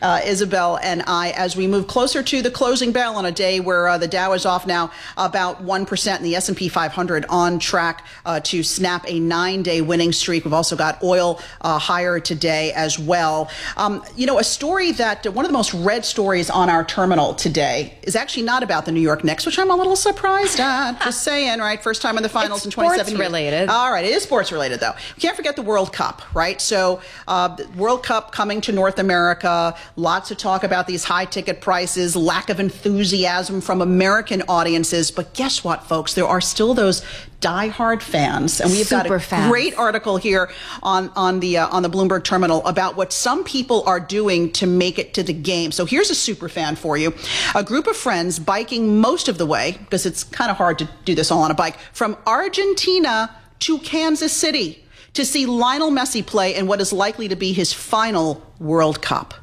Isabel and I, as we move closer to the closing bell on a day where the Dow is off now about 1% and the S&P 500 on track to snap a 9-day winning streak. We've also got oil higher today as well. A story that one of the most read stories on our terminal today is actually not about the New York Knicks, which I'm a little surprised at. Just saying, right? First time in the finals in 27 years. Sports related. All right, it is sports related though. We can't forget the World Cup, right? So the World Cup coming to North America, lots of talk about these high ticket prices, lack of enthusiasm from American audiences. But guess what, folks? There are still those diehard fans, and we've got a great article here on the Bloomberg terminal about what some people are doing to make it to the game. So here's a super fan for you. A group of friends biking most of the way, because it's kind of hard to do this all on a bike, from Argentina to Kansas City to see Lionel Messi play in what is likely to be his final World Cup.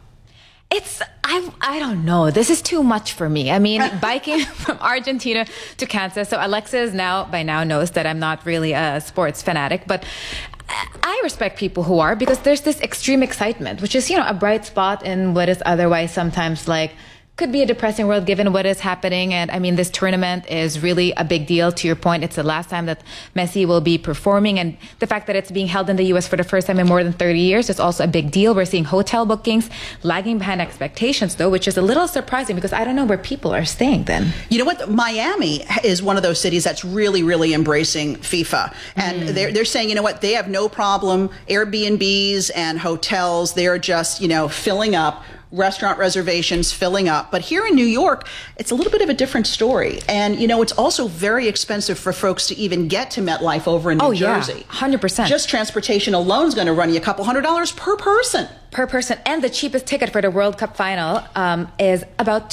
I don't know. This is too much for me. I mean, biking from Argentina to Kansas. So Alexis by now knows that I'm not really a sports fanatic, but I respect people who are, because there's this extreme excitement, which is, a bright spot in what is otherwise sometimes could be a depressing world given what is happening. And I mean, this tournament is really a big deal. To your point, it's the last time that Messi will be performing. And the fact that it's being held in the U.S. for the first time in more than 30 years is also a big deal. We're seeing hotel bookings lagging behind expectations, though, which is a little surprising because I don't know where people are staying then. You know what? Miami is one of those cities that's really, really embracing FIFA. And they're saying, you know what? They have no problem. Airbnbs and hotels, they're just, filling up. Restaurant reservations filling up. But here in New York, it's a little bit of a different story. And, it's also very expensive for folks to even get to MetLife over in New Jersey. 100%. Just transportation alone is going to run you a couple $100 per person. Per person. And the cheapest ticket for the World Cup final is about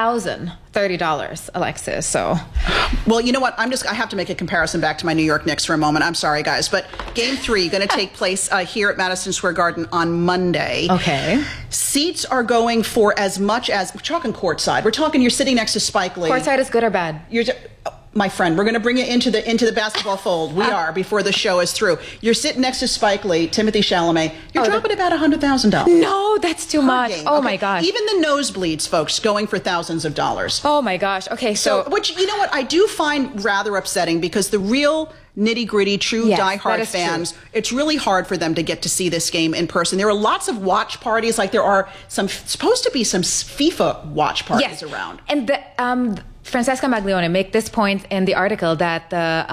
$2,030, Alexis. So, well, you know what? I have to make a comparison back to my New York Knicks for a moment. I'm sorry, guys. But Game 3 going to take place here at Madison Square Garden on Monday. Okay. Seats are going for as much as, we're talking courtside. We're talking you're sitting next to Spike Lee. Courtside is good or bad? My friend, we're going to bring you into the basketball fold. We are, before the show is through. You're sitting next to Spike Lee, Timothée Chalamet. You're dropping about $100,000. No, that's too much. Game. Oh, my gosh. Even the nosebleeds, folks, going for thousands of dollars. Oh, my gosh. Okay, so which, you know what, I do find rather upsetting, because the real nitty-gritty, true diehard fans, it's really hard for them to get to see this game in person. There are lots of watch parties, like there are supposed to be some FIFA watch parties around. And Francesca Maglione make this point in the article that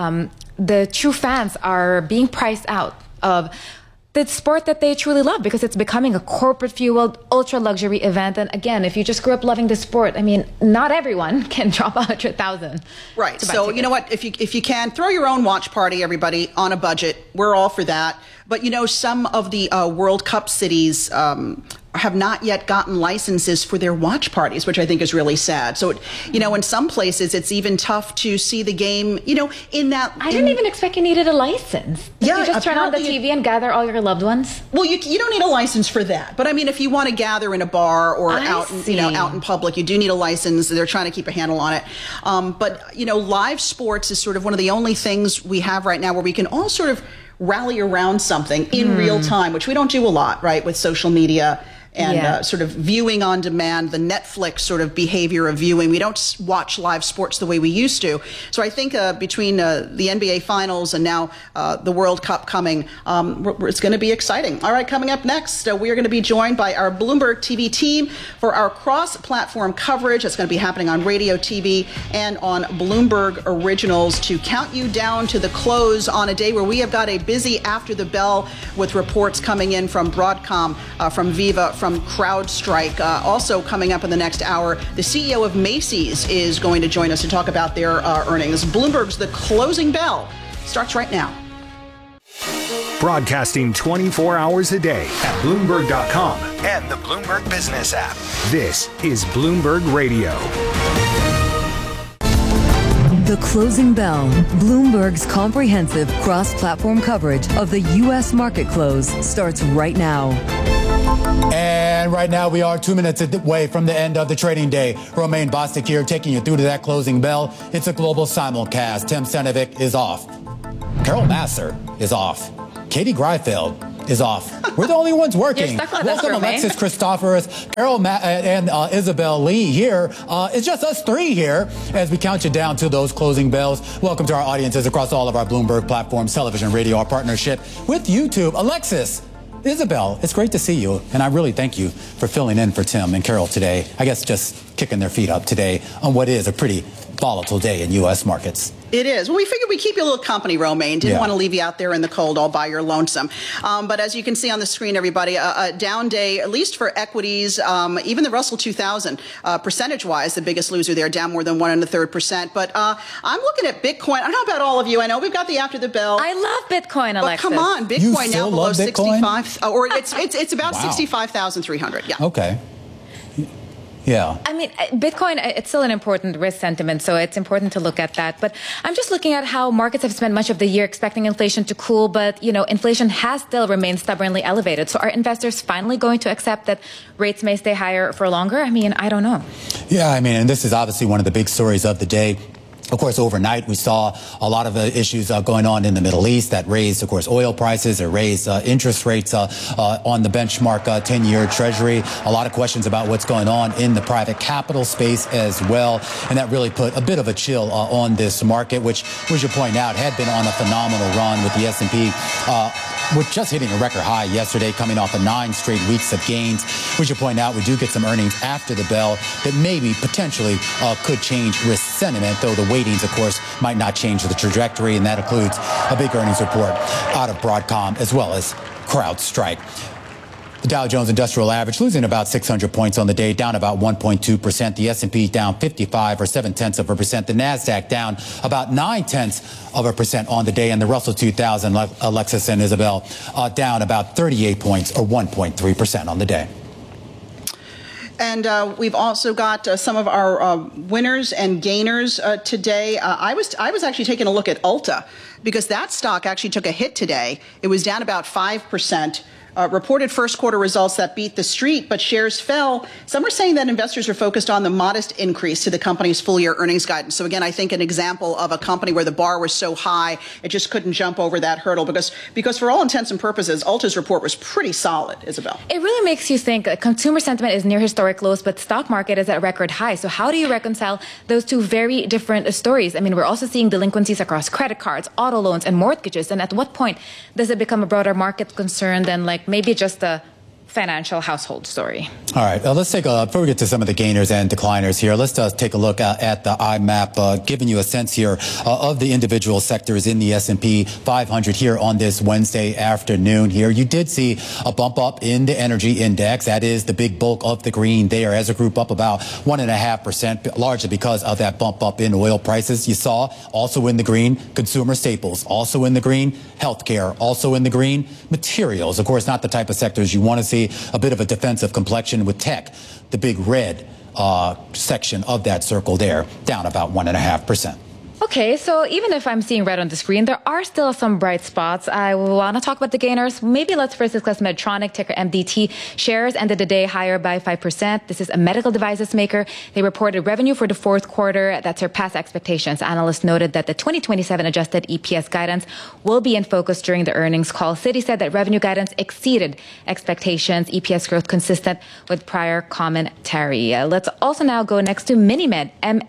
the true fans are being priced out of the sport that they truly love, because it's becoming a corporate-fueled, ultra-luxury event. And again, if you just grew up loving the sport, I mean, not everyone can drop $100,000. Right. So you know what? If you can, throw your own watch party, everybody, on a budget. We're all for that. But, some of the World Cup cities have not yet gotten licenses for their watch parties, which I think is really sad. So, in some places, it's even tough to see the game, in that... I didn't even expect you needed a license. Yeah, you just turn on the TV and gather all your loved ones? Well, you don't need a license for that. But, I mean, if you want to gather in a bar or out in public, you do need a license. They're trying to keep a handle on it. But, live sports is sort of one of the only things we have right now where we can all sort of rally around something in real time, which we don't do a lot, right, with social media and sort of viewing on demand, the Netflix sort of behavior of viewing. We don't watch live sports the way we used to. So I think between the NBA Finals and now the World Cup coming, it's going to be exciting. All right, coming up next, we are going to be joined by our Bloomberg TV team for our cross-platform coverage. That's going to be happening on radio, TV, and on Bloomberg Originals to count you down to the close on a day where we have got a busy after the bell with reports coming in from Broadcom, from Viva, from CrowdStrike. Also coming up in the next hour, the CEO of Macy's is going to join us to talk about their earnings. Bloomberg's The Closing Bell starts right now. Broadcasting 24 hours a day at Bloomberg.com and the Bloomberg Business app. This is Bloomberg Radio. The Closing Bell, Bloomberg's comprehensive cross-platform coverage of the U.S. market close, starts right now. And right now we are 2 minutes away from the end of the trading day. Romaine Bostick here taking you through to that closing bell. It's a global simulcast. Tim Stanovic is off. Carol Massar is off. Katie Greifeld is off. We're the only ones working. Welcome, Alexis Christoforous, Carol and Isabel Lee here. It's just us three here as we count you down to those closing bells. Welcome to our audiences across all of our Bloomberg platforms, television, radio, our partnership with YouTube. Alexis, Isabel, it's great to see you, and I really thank you for filling in for Tim and Carol today. I guess just kicking their feet up today on what is a pretty volatile day in U.S. markets. It is. Well, we figured we'd keep you a little company, Romaine. Didn't want to leave you out there in the cold all by your lonesome. But as you can see on the screen, everybody, a down day, at least for equities, even the Russell 2000, percentage-wise, the biggest loser there, down more than 1 1/3%. But I'm looking at Bitcoin. I don't know about all of you. I know we've got the after the bell. I love Bitcoin, Alexis. But come on, Bitcoin now below 65, or it's about 65,300. Yeah. Okay. Yeah. I mean, Bitcoin, it's still an important risk sentiment, so it's important to look at that. But I'm just looking at how markets have spent much of the year expecting inflation to cool, but, inflation has still remained stubbornly elevated. So are investors finally going to accept that rates may stay higher for longer? I mean, I don't know. Yeah, and this is obviously one of the big stories of the day. Of course, overnight, we saw a lot of issues going on in the Middle East that raised, of course, oil prices. It raised interest rates on the benchmark 10-year Treasury. A lot of questions about what's going on in the private capital space as well. And that really put a bit of a chill on this market, which, we should point out, had been on a phenomenal run with the S&P with just hitting a record high yesterday, coming off of 9 straight weeks of gains. We should point out we do get some earnings after the bell that maybe potentially could change risk sentiment, though the weightings, of course, might not change the trajectory, and that includes a big earnings report out of Broadcom as well as CrowdStrike. The Dow Jones Industrial Average losing about 600 points on the day, down about 1.2%. The S&P down 55 or 0.7%. The Nasdaq down about 0.9% on the day, and the Russell 2000, Alexis and Isabel, down about 38 points or 1.3% on the day. And we've also got some of our winners and gainers today. I was actually taking a look at Ulta because that stock actually took a hit today. It was down about 5%. Reported first quarter results that beat the street, but shares fell. Some are saying that investors are focused on the modest increase to the company's full year earnings guidance. So again, I think an example of a company where the bar was so high, it just couldn't jump over that hurdle because for all intents and purposes, Ulta's report was pretty solid, Isabel. It really makes you think that consumer sentiment is near historic lows, but stock market is at record high. So how do you reconcile those two very different stories? I mean, we're also seeing delinquencies across credit cards, auto loans, and mortgages. And at what point does it become a broader market concern than maybe just a financial household story? All right, let's take before we get to some of the gainers and decliners here, let's take a look at the IMAP, giving you a sense here of the individual sectors in the S&P 500 here on this Wednesday afternoon here. You did see a bump up in the energy index. That is the big bulk of the green there as a group, up about 1.5%, largely because of that bump up in oil prices. You saw also in the green, consumer staples, also in the green, healthcare, also in the green, materials. Of course, not the type of sectors you want to see a bit of a defensive complexion with tech, the big red section of that circle there, down about 1.5%. Okay, so even if I'm seeing red on the screen, there are still some bright spots. I want to talk about the gainers. Maybe let's first discuss Medtronic, ticker MDT. Shares ended the day higher by 5%. This is a medical devices maker. They reported revenue for the fourth quarter that surpassed expectations. Analysts noted that the 2027 adjusted EPS guidance will be in focus during the earnings call. Citi said that revenue guidance exceeded expectations, EPS growth consistent with prior commentary. Let's also now go next to MiniMed,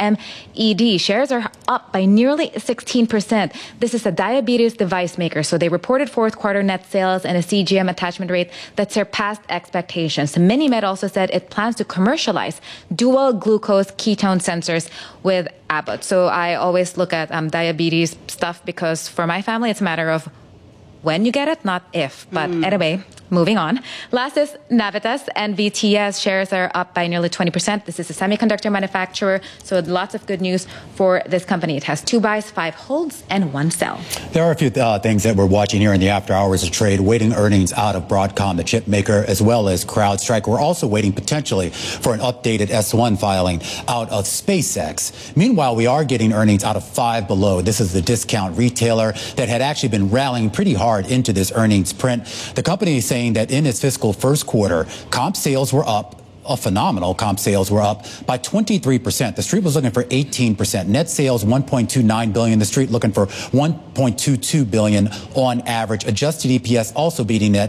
MMED. Shares are up by nearly 16%. This is a diabetes device maker. So they reported fourth quarter net sales and a CGM attachment rate that surpassed expectations. MiniMed also said it plans to commercialize dual glucose ketone sensors with Abbott. So I always look at diabetes stuff because for my family, it's a matter of when you get it, not if. But anyway, moving on. Last is Navitas, NVTS. Shares are up by nearly 20%. This is a semiconductor manufacturer, so lots of good news for this company. It has 2 buys, 5 holds, and 1 sell. There are a few things that we're watching here in the after hours of trade, waiting earnings out of Broadcom, the chip maker, as well as CrowdStrike. We're also waiting potentially for an updated S1 filing out of SpaceX. Meanwhile, we are getting earnings out of Five Below. This is the discount retailer that had actually been rallying pretty hard into this earnings print. The company is saying that in its fiscal first quarter, comp sales were up phenomenal comp sales were up by 23%. The street was looking for 18%. Net sales, $1.29 billion. The street looking for $1.22 billion on average. Adjusted EPS also beating that,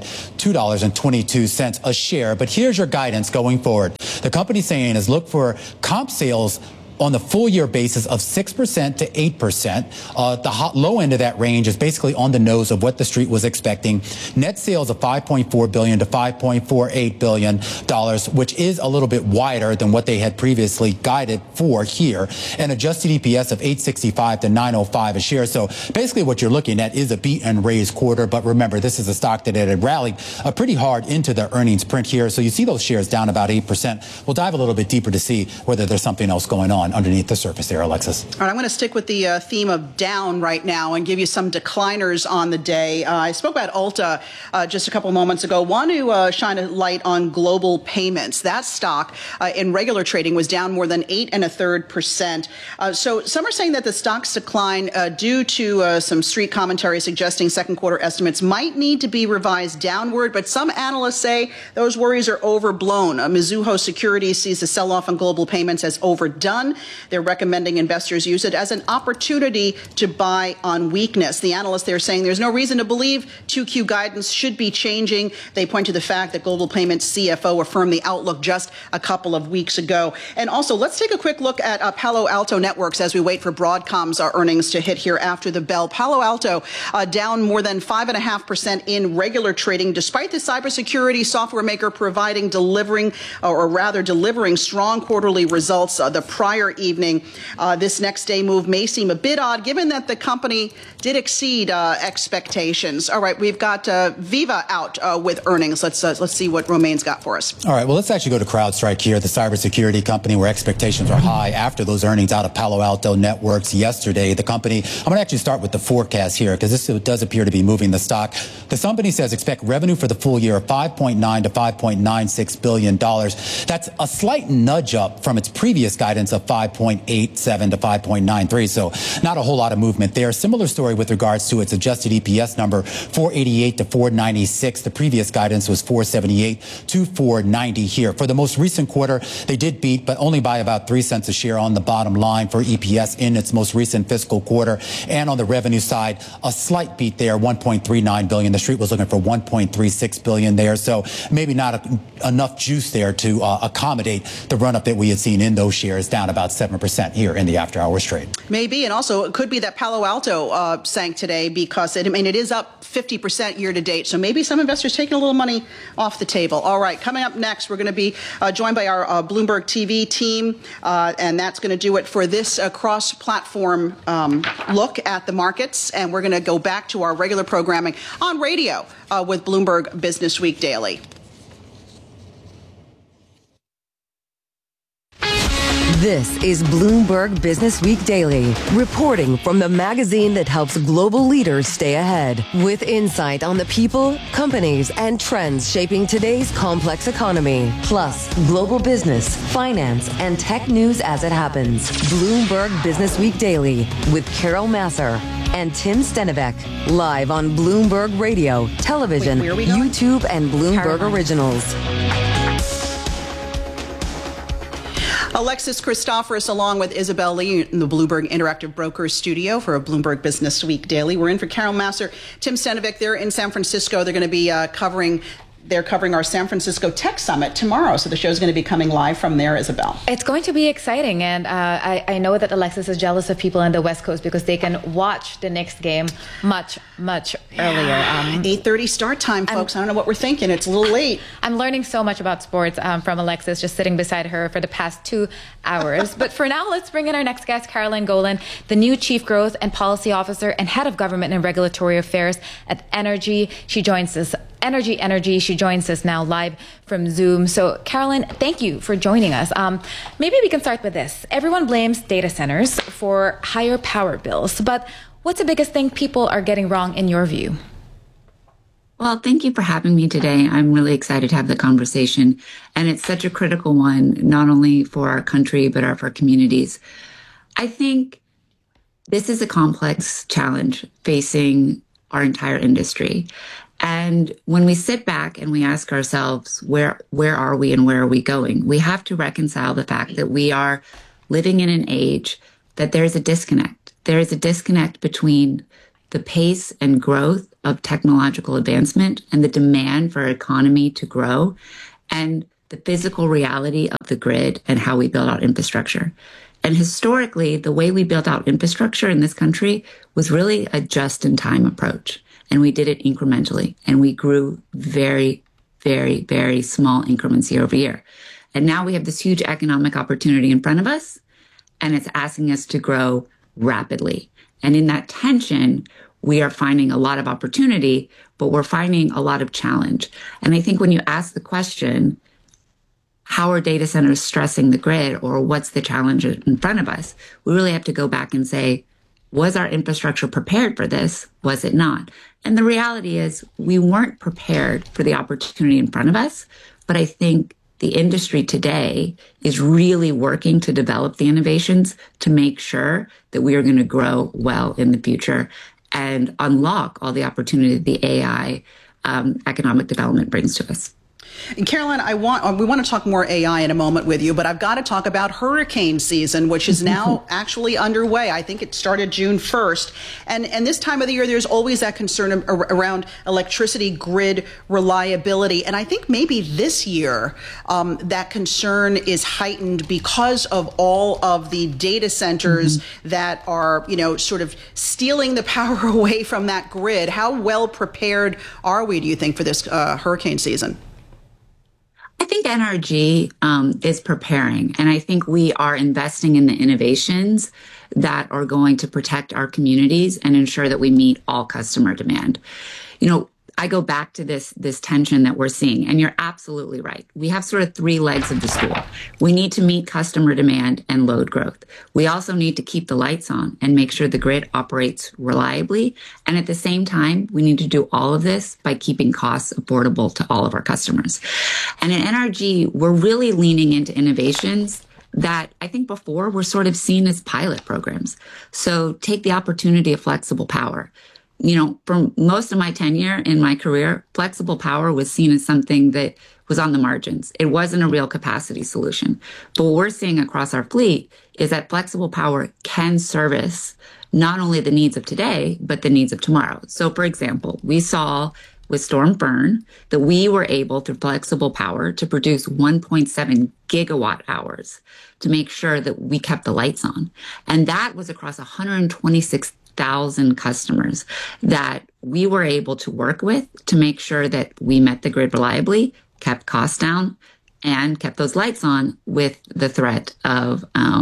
$2.22 a share. But here's your guidance going forward. The company saying is look for comp sales on the full year basis of 6% to 8%. The low end of that range is basically on the nose of what the street was expecting. Net sales of $5.4 billion to $5.48 billion, which is a little bit wider than what they had previously guided for here. And adjusted EPS of $8.65 to $9.05 a share. So basically what you're looking at is a beat and raise quarter. But remember, this is a stock that had rallied pretty hard into the earnings print here. So you see those shares down about 8%. We'll dive a little bit deeper to see whether there's something else going on underneath the surface there, Alexis. All right, I'm going to stick with the theme of down right now and give you some decliners on the day. I spoke about Ulta just a couple moments ago. Want to shine a light on Global Payments. That stock in regular trading was down more than 8.33%. So some are saying that the stock's decline due to some street commentary suggesting second quarter estimates might need to be revised downward, but some analysts say those worries are overblown. Mizuho Securities sees the sell-off on Global Payments as overdone. They're recommending investors use it as an opportunity to buy on weakness. The analysts, they're saying there's no reason to believe 2Q guidance should be changing. They point to the fact that Global Payments CFO affirmed the outlook just a couple of weeks ago. And also, let's take a quick look at Palo Alto Networks as we wait for Broadcom's earnings to hit here after the bell. Palo Alto down more than 5.5% in regular trading, despite the cybersecurity software maker delivering strong quarterly results the prior evening. This next day move may seem a bit odd, given that the company did exceed expectations. All right, we've got Veeva out with earnings. Let's see what Romaine's got for us. All right, well, let's actually go to CrowdStrike here, the cybersecurity company where expectations are high after those earnings out of Palo Alto Networks yesterday. The company, I'm going to actually start with the forecast here because this does appear to be moving the stock. The company says expect revenue for the full year of $5.9 to $5.96 billion. That's a slight nudge up from its previous guidance of $5.87 to $5.93. So not a whole lot of movement there. Similar story with regards to its adjusted EPS number, $4.88 to $4.96. The previous guidance was $4.78 to $4.90 here. For the most recent quarter, they did beat, but only by about 3 cents a share on the bottom line for EPS in its most recent fiscal quarter. And on the revenue side, a slight beat there, $1.39 billion. The street was looking for $1.36 billion there. So maybe not enough juice there to accommodate the run-up that we had seen in those shares, down about 7% here in the after-hours trade. Maybe, and also it could be that Palo Alto sank today because it is up 50% year to date. So maybe some investors taking a little money off the table. All right, coming up next, we're going to be joined by our Bloomberg TV team, and that's going to do it for this cross-platform look at the markets. And we're going to go back to our regular programming on radio with Bloomberg Business Week Daily. This is Bloomberg Business Week Daily, reporting from the magazine that helps global leaders stay ahead, with insight on the people, companies, and trends shaping today's complex economy, plus global business, finance, and tech news as it happens. Bloomberg Business Week Daily with Carol Massar and Tim Stenivek, live on Bloomberg Radio, television, YouTube, and Bloomberg Originals. Alexis Christoforous along with Isabel Lee in the Bloomberg Interactive Brokers studio for a Bloomberg Business Week Daily. We're in for Carol Massar, Tim Stenivek. They're in San Francisco. They're going to be covering our San Francisco Tech Summit tomorrow. So the show's going to be coming live from there, Isabel. It's going to be exciting. And I know that Alexis is jealous of people on the West Coast because they can watch the next game much, much earlier. 8:30 start time, folks. I don't know what we're thinking. It's a little late. I'm learning so much about sports from Alexis, just sitting beside her for the past 2 hours. But for now, let's bring in our next guest, Caroline Golan, the new Chief Growth and Policy Officer and Head of Government and Regulatory Affairs at Energy. She joins us. Energy. She joins us now live from Zoom. So, Caroline, thank you for joining us. Maybe we can start with this. Everyone blames data centers for higher power bills, but what's the biggest thing people are getting wrong in your view? Well, thank you for having me today. I'm really excited to have the conversation. And it's such a critical one, not only for our country, but for our communities. I think this is a complex challenge facing our entire industry. And when we sit back and we ask ourselves, where are we and where are we going? We have to reconcile the fact that we are living in an age that there is a disconnect. There is a disconnect between the pace and growth of technological advancement and the demand for our economy to grow and the physical reality of the grid and how we build out infrastructure. And historically, the way we built out infrastructure in this country was really a just-in-time approach. And we did it incrementally. And we grew very, very, very small increments year over year. And now we have this huge economic opportunity in front of us, and it's asking us to grow rapidly. And in that tension, we are finding a lot of opportunity, but we're finding a lot of challenge. And I think when you ask the question, how are data centers stressing the grid, or what's the challenge in front of us? We really have to go back and say, was our infrastructure prepared for this? Was it not? And the reality is we weren't prepared for the opportunity in front of us. But I think the industry today is really working to develop the innovations to make sure that we are going to grow well in the future and unlock all the opportunity that the AI economic development brings to us. And Caroline, we want to talk more AI in a moment with you, but I've got to talk about hurricane season, which is now actually underway. I think it started June 1st. And this time of the year, there's always that concern around electricity grid reliability. And I think maybe this year, that concern is heightened because of all of the data centers that are, sort of stealing the power away from that grid. How well prepared are we, do you think, for this hurricane season? I think NRG is preparing, and I think we are investing in the innovations that are going to protect our communities and ensure that we meet all customer demand. I go back to this tension that we're seeing, and you're absolutely right. We have sort of three legs of the stool. We need to meet customer demand and load growth. We also need to keep the lights on and make sure the grid operates reliably. And at the same time, we need to do all of this by keeping costs affordable to all of our customers. And in NRG, we're really leaning into innovations that I think before were sort of seen as pilot programs. So take the opportunity of flexible power. For most of my tenure in my career, flexible power was seen as something that was on the margins. It wasn't a real capacity solution. But what we're seeing across our fleet is that flexible power can service not only the needs of today, but the needs of tomorrow. So, for example, we saw with Storm Fern that we were able, through flexible power, to produce 1.7 gigawatt hours to make sure that we kept the lights on. And that was across 126,000 customers that we were able to work with to make sure that we met the grid reliably, kept costs down, and kept those lights on with the threat of,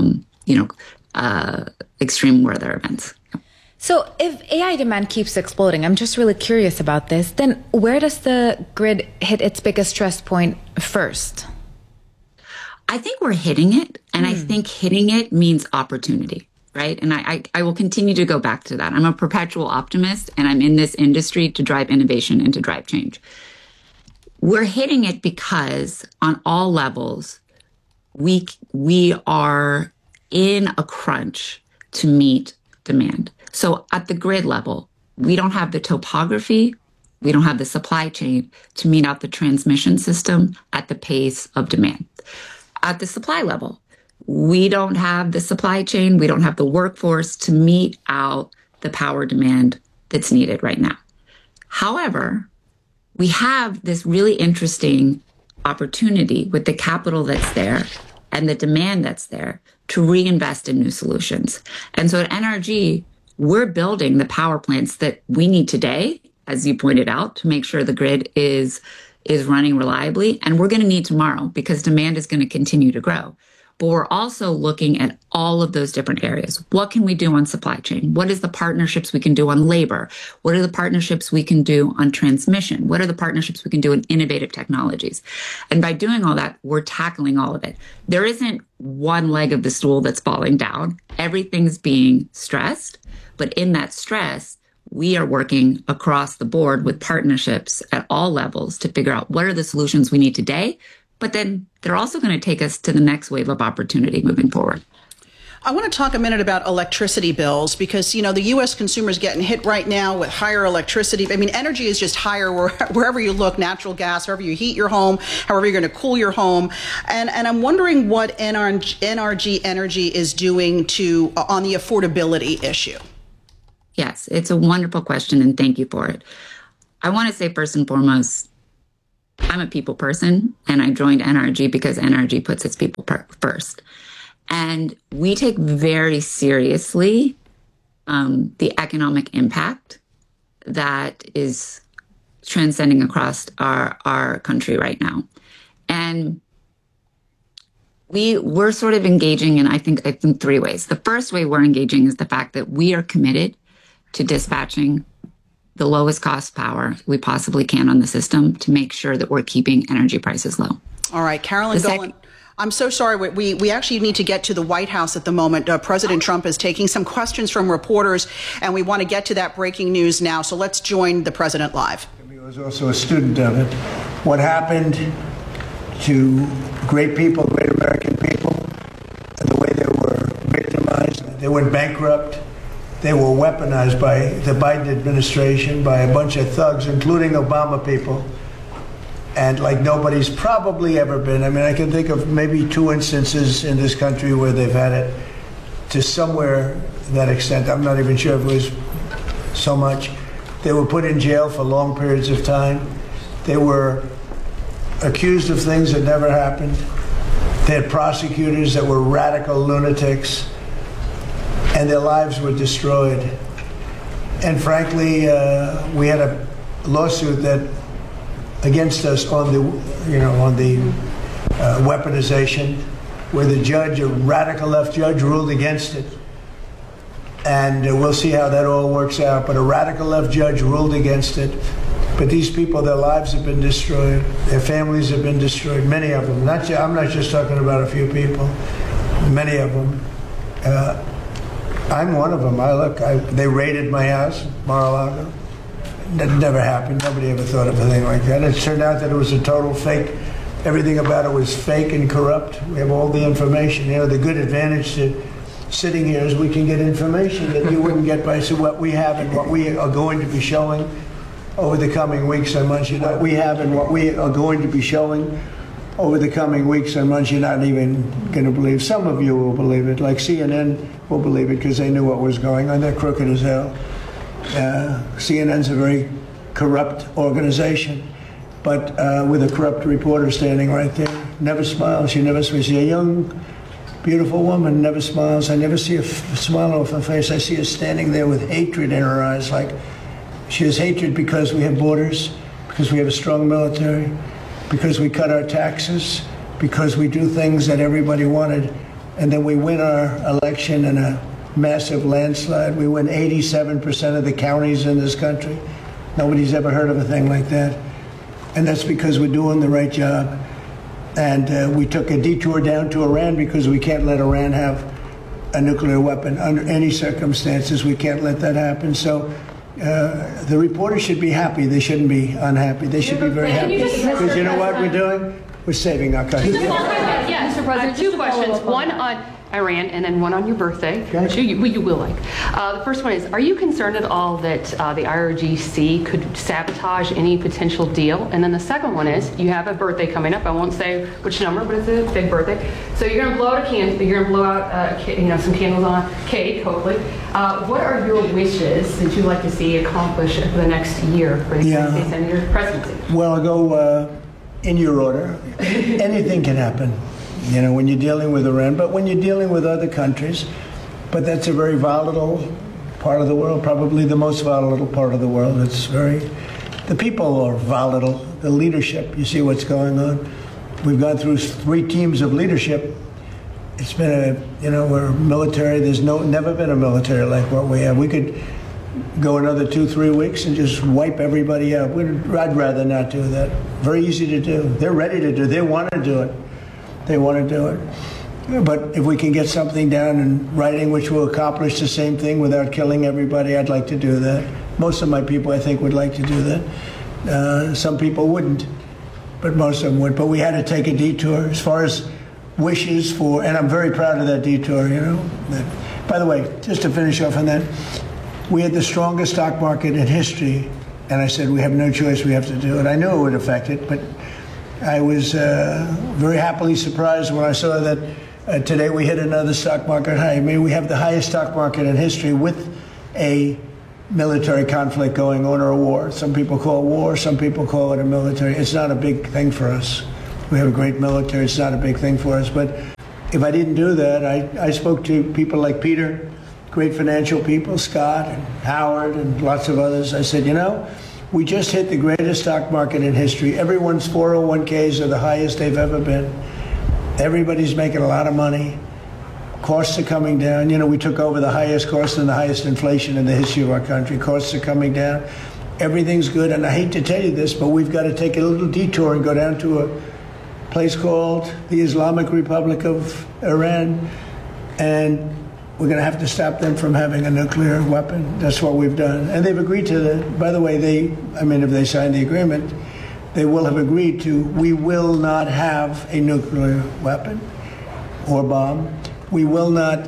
extreme weather events. So if AI demand keeps exploding, I'm just really curious about this, then where does the grid hit its biggest stress point first? I think we're hitting it, and I think hitting it means opportunity. Right. And I will continue to go back to that. I'm a perpetual optimist, and I'm in this industry to drive innovation and to drive change. We're hitting it because on all levels, we are in a crunch to meet demand. So at the grid level, we don't have the topography, we don't have the supply chain to meet out the transmission system at the pace of demand. At the supply level, we don't have the supply chain, we don't have the workforce to meet out the power demand that's needed right now. However, we have this really interesting opportunity with the capital that's there and the demand that's there to reinvest in new solutions. And so at NRG, we're building the power plants that we need today, as you pointed out, to make sure the grid is running reliably. And we're going to need tomorrow because demand is going to continue to grow. But we're also looking at all of those different areas. What can we do on supply chain? What is the partnerships we can do on labor? What are the partnerships we can do on transmission? What are the partnerships we can do in innovative technologies? And by doing all that, we're tackling all of it. There isn't one leg of the stool that's falling down. Everything's being stressed. But in that stress, we are working across the board with partnerships at all levels to figure out what are the solutions we need today. But then they're also going to take us to the next wave of opportunity moving forward. I want to talk a minute about electricity bills because, the U.S. consumer is getting hit right now with higher electricity. I mean, energy is just higher wherever you look, natural gas, however you heat your home, however you're going to cool your home. And I'm wondering what NRG Energy is doing on the affordability issue. Yes, it's a wonderful question, and thank you for it. I want to say first and foremost, I'm a people person, and I joined NRG because NRG puts its people first. And we take very seriously the economic impact that is transcending across our country right now. And we're sort of engaging in, I think 3 ways. The first way we're engaging is the fact that we are committed to dispatching the lowest cost power we possibly can on the system to make sure that we're keeping energy prices low. All right, Carolyn Golan. I'm so sorry. We actually need to get to the White House at the moment. President Trump is taking some questions from reporters, and we want to get to that breaking news now. So let's join the president live. I was also a student of it. What happened to great people, great American people, and the way they were victimized, they went bankrupt, they were weaponized by the Biden administration, by a bunch of thugs, including Obama people. And like nobody's probably ever been. I mean, I can think of maybe 2 instances in this country where they've had it to somewhere that extent. I'm not even sure if it was so much. They were put in jail for long periods of time. They were accused of things that never happened. They had prosecutors that were radical lunatics, and their lives were destroyed. And frankly, we had a lawsuit that against us on the weaponization, where the judge, a radical left judge, ruled against it. And we'll see how that all works out. But a radical left judge ruled against it. But these people, their lives have been destroyed. Their families have been destroyed, many of them. I'm not just talking about a few people, many of them. I'm one of them. They raided my house, Mar-a-Lago. That never happened. Nobody ever thought of a thing like that. It turned out that it was a total fake. Everything about it was fake and corrupt. We have all the information. The good advantage to sitting here is we can get information that you wouldn't get by what we have and what we are going to be showing over the coming weeks and months. What we have and what we are going to be showing over the coming weeks and months, you're not even going to believe. Some of you will believe it, like CNN will believe it because they knew what was going on. They're crooked as hell. CNN's a very corrupt organization, but with a corrupt reporter standing right there. Never smiles. She never smiles. She's a young, beautiful woman, never smiles. I never see a smile off her face. I see her standing there with hatred in her eyes. Like she has hatred because we have borders, because we have a strong military, because we cut our taxes, because we do things that everybody wanted, and then we win our election in a massive landslide. We win 87% of the counties in this country. Nobody's ever heard of a thing like that. And that's because we're doing the right job. And we took a detour down to Iran because we can't let Iran have a nuclear weapon under any circumstances. We can't let that happen. So the reporters should be happy. They shouldn't be unhappy. They should be very happy. Because you know what we're doing? We're saving our country. Yes, Mr. President, 2 questions. One on Iran and then one on your birthday, which you will like. The first one is, are you concerned at all that the IRGC could sabotage any potential deal? And then the second one is, you have a birthday coming up. I won't say which number, but it's a big birthday. So you're going to blow out a candle. You're going to blow out some candles on cake, hopefully. What are your wishes that you'd like to see accomplished for the next year for the United States and your presidency? Well, I'll go in your order. Anything can happen. When you're dealing with Iran, but when you're dealing with other countries, but that's a very volatile part of the world, probably the most volatile part of the world. The people are volatile, the leadership, you see what's going on. We've gone through 3 teams of leadership. It's been we're military, there's never been a military like what we have. We could go another 2-3 weeks and just wipe everybody out. I'd rather not do that. Very easy to do. They're ready to do it. They want to do it. They want to do it. But if we can get something down in writing which will accomplish the same thing without killing everybody, I'd like to do that. Most of my people, I think, would like to do that. Some people wouldn't, but most of them would. But we had to take a detour. As far as wishes for, and I'm very proud of that detour, you know. By the way, just to finish off on that, we had the strongest stock market in history, and I said we have no choice, we have to do it. I knew it would affect it, but I was very happily surprised when I saw that today we hit another stock market high. I mean, we have the highest stock market in history with a military conflict going on, or a war. Some people call it war, some people call it a military. It's not a big thing for us. We have a great military. It's not a big thing for us. But if I didn't do that, I spoke to people like Peter, great financial people, Scott and Howard and lots of others. I said, you know, we just hit the greatest stock market in history. Everyone's 401ks are the highest they've ever been. Everybody's making a lot of money. Costs are coming down. You know, we took over the highest cost and the highest inflation in the history of our country. Costs are coming down. Everything's good. And I hate to tell you this, but we've got to take a little detour and go down to a place called the Islamic Republic of Iran. And we're going to have to stop them from having a nuclear weapon. That's what we've done. And they've agreed to that. By the way, if they sign the agreement, they will have agreed to, we will not have a nuclear weapon or bomb. We will not.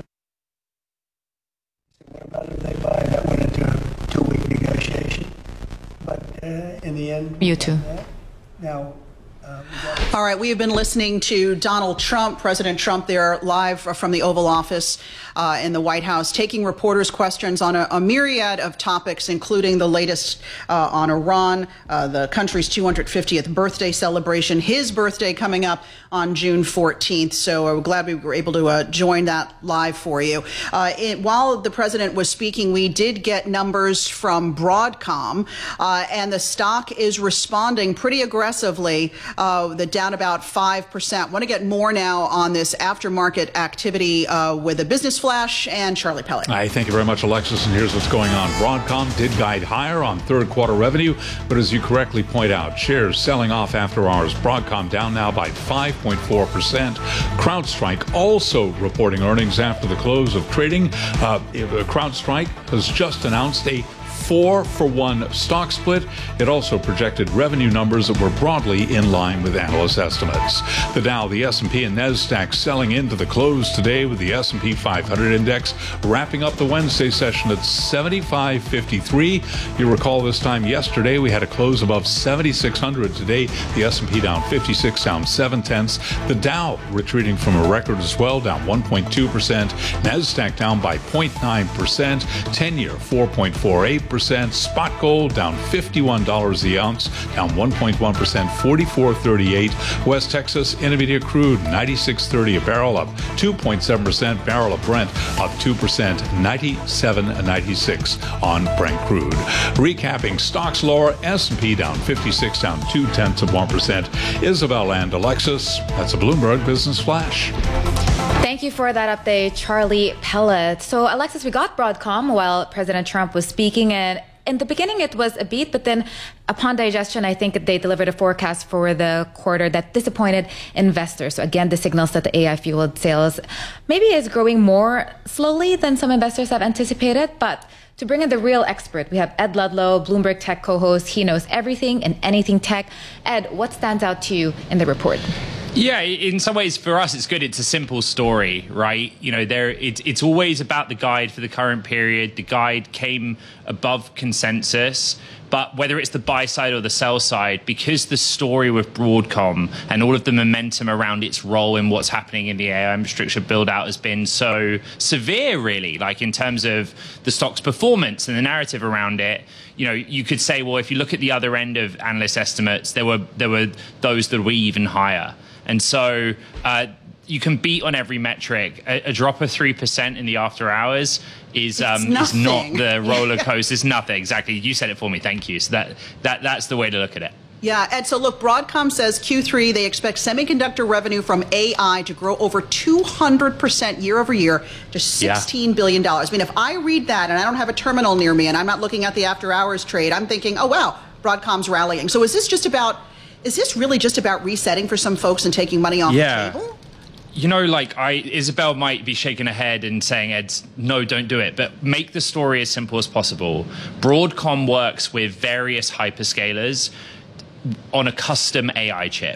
What about if they buy? That went into a 2-week negotiation. But in the end. You too. Now. All right, we have been listening to Donald Trump, President Trump there live from the Oval Office in the White House, taking reporters' questions on a myriad of topics, including the latest on Iran, the country's 250th birthday celebration, his birthday coming up on June 14th. So we're glad we were able to join that live for you. While the president was speaking, we did get numbers from Broadcom, and the stock is responding pretty aggressively. The down about 5%. Want to get more now on this aftermarket activity with a business flash and Charlie Pellet. Thank you very much, Alexis. And here's what's going on. Broadcom did guide higher on third quarter revenue, but as you correctly point out, shares selling off after hours. Broadcom down now by 5.4%. CrowdStrike also reporting earnings after the close of trading. CrowdStrike has just announced a 4-for-1 stock split. It also projected revenue numbers that were broadly in line with analyst estimates. The Dow, the S&P, and NASDAQ selling into the close today, with the S&P 500 index wrapping up the Wednesday session at 75.53. You recall this time yesterday we had a close above 7,600. Today the S&P down 56, down 0.7. The Dow retreating from a record as well, down 1.2%. NASDAQ down by 0.9%. 10-year 4.48%. Spot gold down $51 the ounce, down 1.1%, 44.38. West Texas Intermediate crude 96.30 a barrel, up 2.7%. Barrel of Brent up 2%, 97.96 on Brent crude. Recapping stocks lower, S&P down 56, down 0.2%. Isabel and Alexis, that's a Bloomberg Business Flash. Thank you for that update, Charlie Pellet. So, Alexis, we got Broadcom while President Trump was speaking, and in the beginning it was a beat, but then upon digestion, I think they delivered a forecast for the quarter that disappointed investors. So again, the signals that the AI-fueled sales maybe is growing more slowly than some investors have anticipated. But to bring in the real expert, we have Ed Ludlow, Bloomberg Tech co-host. He knows everything and anything tech. Ed, what stands out to you in the report? Yeah, in some ways for us, it's good. It's a simple story, right? You know, it's always about the guide for the current period. The guide came above consensus. But whether it's the buy side or the sell side, because the story with Broadcom and all of the momentum around its role in what's happening in the AI infrastructure build out has been so severe, really, like in terms of the stock's performance and the narrative around it. You know, you could say, well, if you look at the other end of analyst estimates, there were those that were even higher. And so you can beat on every metric. A drop of 3% in the after hours is not the roller coaster. It's nothing. Exactly. You said it for me. Thank you. So that's the way to look at it. Yeah, and so look, Broadcom says Q3, they expect semiconductor revenue from AI to grow over 200% year over year to $16 billion. I mean, if I read that and I don't have a terminal near me and I'm not looking at the after hours trade, I'm thinking, oh, wow, Broadcom's rallying. So is this really just about resetting for some folks and taking money off the table? You know, Isabel might be shaking her head and saying, Ed, no, don't do it. But make the story as simple as possible. Broadcom works with various hyperscalers on a custom AI chip.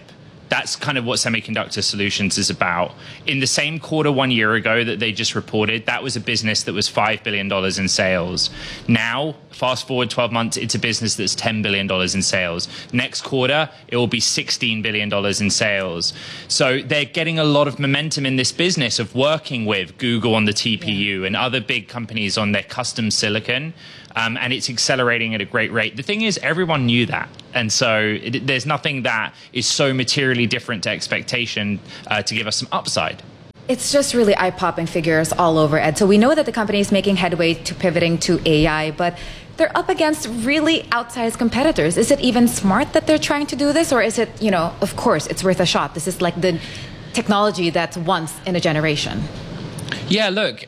That's kind of what Semiconductor Solutions is about. In the same quarter 1 year ago that they just reported, that was a business that was $5 billion in sales. Now, fast forward 12 months, it's a business that's $10 billion in sales. Next quarter, it will be $16 billion in sales. So they're getting a lot of momentum in this business of working with Google on the TPU and other big companies on their custom silicon. And it's accelerating at a great rate. The thing is, everyone knew that. And so there's nothing that is so materially different to expectation to give us some upside. It's just really eye-popping figures all over, Ed. So we know that the company is making headway to pivoting to AI, but they're up against really outsized competitors. Is it even smart that they're trying to do this? Or is it, of course, it's worth a shot. This is like the technology that's once in a generation. Yeah, look,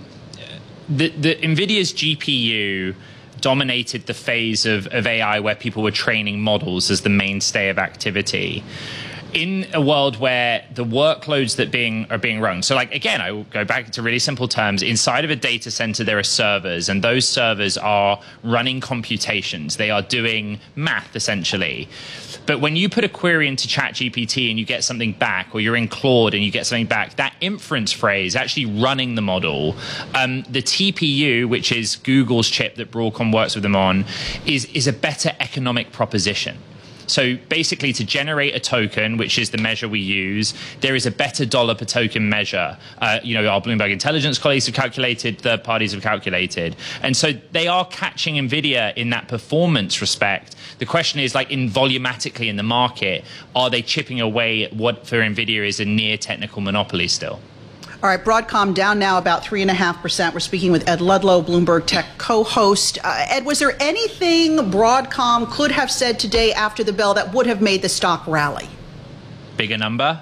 the NVIDIA's GPU dominated the phase of AI where people were training models as the mainstay of activity. In a world where the workloads that are being run, so like, again, I will go back to really simple terms. Inside of a data center, there are servers, and those servers are running computations. They are doing math, essentially. But when you put a query into ChatGPT and you get something back, or you're in Claude and you get something back, that inference phrase, actually running the model, the TPU, which is Google's chip that Broadcom works with them on, is a better economic proposition. So basically, to generate a token, which is the measure we use, there is a better dollar per token measure. Our Bloomberg Intelligence colleagues have calculated, third parties have calculated. And so they are catching NVIDIA in that performance respect. The question is, like, volumetrically in the market, are they chipping away at what for NVIDIA is a near technical monopoly still? All right, Broadcom down now about 3.5%. We're speaking with Ed Ludlow, Bloomberg Tech co-host. Ed, was there anything Broadcom could have said today after the bell that would have made the stock rally? Bigger number.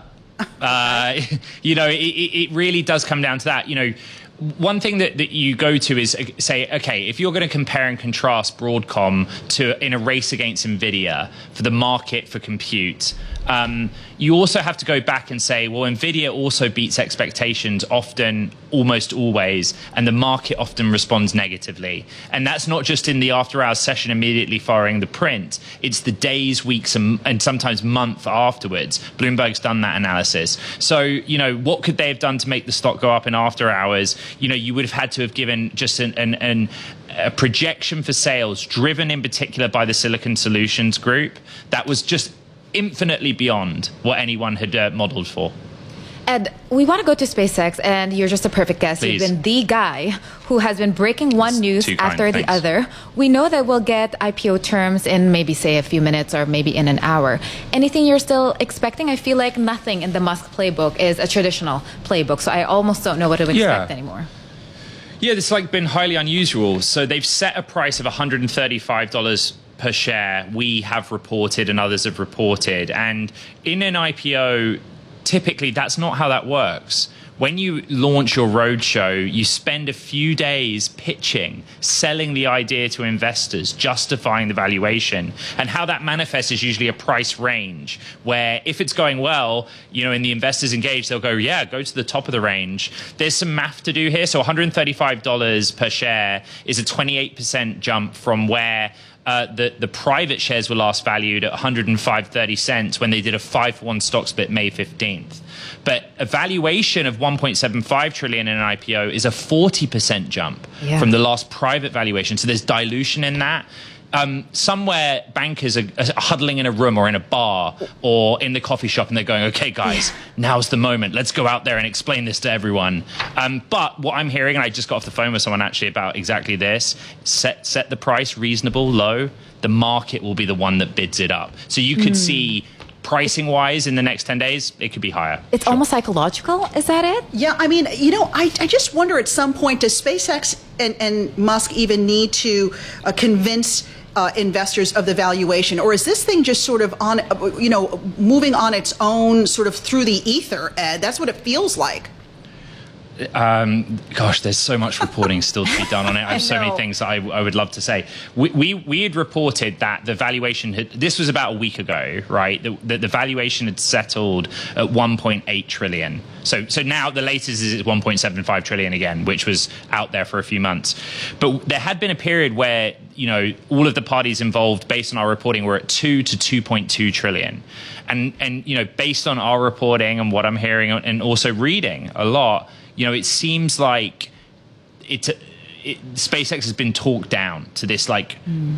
It really does come down to that. One thing that you go to is say, okay, if you're going to compare and contrast Broadcom in a race against NVIDIA for the market for compute, you also have to go back and say, well, NVIDIA also beats expectations often, almost always, and the market often responds negatively. And that's not just in the after-hours session immediately following the print. It's the days, weeks, and sometimes month afterwards. Bloomberg's done that analysis. So, what could they have done to make the stock go up in after hours? You would have had to have given just a projection for sales driven in particular by the Silicon Solutions Group that was just infinitely beyond what anyone had modeled for. Ed, we want to go to SpaceX, and you're just a perfect guest. Please. You've been the guy who has been breaking one news after the other. We know that we'll get IPO terms in maybe, say, a few minutes or maybe in an hour. Anything you're still expecting? I feel like nothing in the Musk playbook is a traditional playbook, so I almost don't know what to expect anymore. Yeah, this has been highly unusual. So they've set a price of $135 per share. We have reported and others have reported. And in an IPO, typically that's not how that works. When you launch your roadshow, you spend a few days pitching, selling the idea to investors, justifying the valuation. And how that manifests is usually a price range where if it's going well, and the investors engaged, they'll go, yeah, go to the top of the range. There's some math to do here. So $135 per share is a 28% jump from where the private shares were last valued at 105.30 cents when they did a 5-for-1 stock split May 15th. But a valuation of 1.75 trillion in an IPO is a 40% jump from the last private valuation. So there's dilution in that. Somewhere bankers are huddling in a room or in a bar or in the coffee shop and they're going, okay, guys, now's the moment. Let's go out there and explain this to everyone. But what I'm hearing, and I just got off the phone with someone actually about exactly this, set the price reasonable, low. The market will be the one that bids it up. So you could see pricing wise in the next 10 days, it could be higher. It's almost psychological. Is that it? Yeah, I mean, I just wonder at some point, does SpaceX and Musk even need to convince investors of the valuation, or is this thing just sort of on, moving on its own, sort of through the ether, Ed? That's what it feels like. Gosh, there's so much reporting still to be done on it. I have so many things that I would love to say. We had reported that the valuation this was about a week ago, right? That the valuation had settled at 1.8 trillion. So now the latest is at 1.75 trillion again, which was out there for a few months. But there had been a period where, all of the parties involved, based on our reporting, were at 2 to 2.2 trillion. And based on our reporting and what I'm hearing and also reading a lot, it seems like SpaceX has been talked down to this 1.75,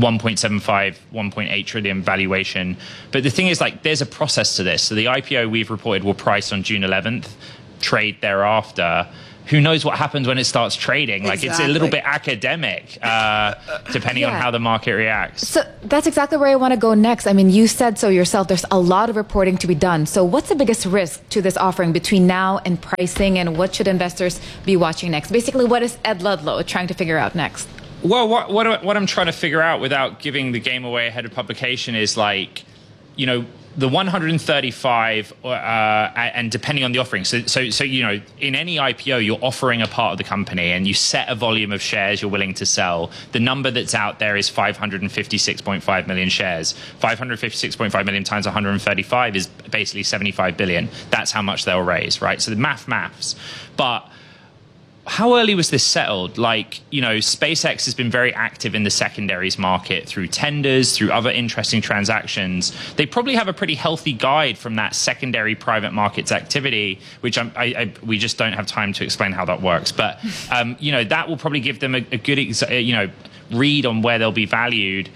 1.8 trillion valuation. But the thing is, there's a process to this. So the IPO we've reported will price on June 11th, trade thereafter. Who knows what happens when it starts trading? Exactly. It's a little bit academic, depending on how the market reacts. So that's exactly where I want to go next. I mean, you said so yourself. There's a lot of reporting to be done. So what's the biggest risk to this offering between now and pricing, and what should investors be watching next? Basically, what is Ed Ludlow trying to figure out next? Well, what I'm trying to figure out without giving the game away ahead of publication is the 135 and depending on the offering. So in any IPO, you're offering a part of the company and you set a volume of shares you're willing to sell. The number that's out there is 556.5 million shares. 556.5 million times 135 is basically 75 billion. That's how much they'll raise, right? So the maths. But how early was this settled? SpaceX has been very active in the secondaries market through tenders, through other interesting transactions. They probably have a pretty healthy guide from that secondary private markets activity, which we just don't have time to explain how that works. But, that will probably give them a good, read on where they'll be valued.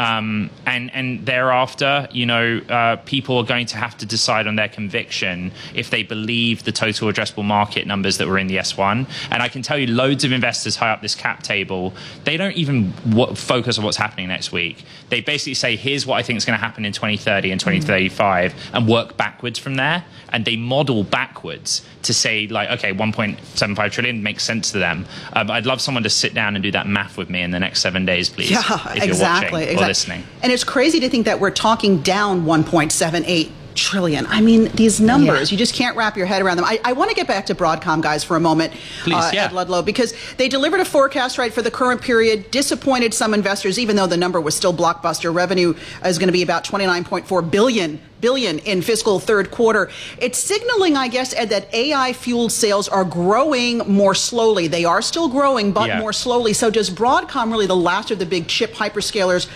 And thereafter, people are going to have to decide on their conviction if they believe the total addressable market numbers that were in the S1. And I can tell you, loads of investors high up this cap table, they don't even focus on what's happening next week. They basically say, here's what I think is going to happen in 2030 and 2035, and work backwards from there. And they model backwards to say, okay, 1.75 trillion makes sense to them. I'd love someone to sit down and do that math with me in the next 7 days, please. Yeah, if exactly. You're watching or listening. And it's crazy to think that we're talking down 1.78 trillion. I mean, these numbers, you just can't wrap your head around them. I want to get back to Broadcom, guys, for a moment, Ed Ludlow, because they delivered a forecast, right, for the current period, disappointed some investors, even though the number was still blockbuster. Revenue is going to be about $29.4 billion in fiscal third quarter. It's signaling, I guess, Ed, that AI-fueled sales are growing more slowly. They are still growing, but more slowly. So does Broadcom, really the last of the big chip hyperscalers,